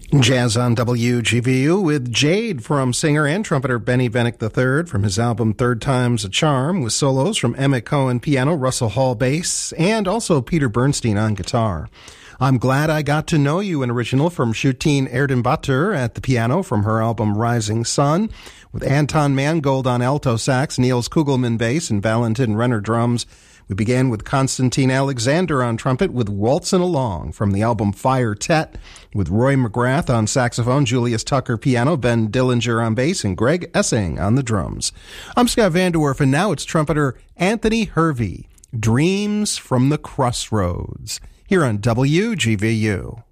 Jazz on WGVU with Jade from singer and trumpeter Benny Venik III from his album Third Time's a Charm, with solos from Emmett Cohen piano, Russell Hall bass, and also Peter Bernstein on guitar. I'm Glad I Got to Know You, an original from Shootin Erdenbatur at the piano from her album Rising Sun, with Anton Mangold on alto sax, Niels Kugelman bass, and Valentin Renner drums. We began with Konstantin Alexander on trumpet with Waltzin' Along from the album Fire Tet, with Roy McGrath on saxophone, Julius Tucker piano, Ben Dillinger on bass, and Greg Essing on the drums. I'm Scott Vanderwerf, and now it's trumpeter Anthony Hervey, Dreams from the Crossroads, here on WGVU.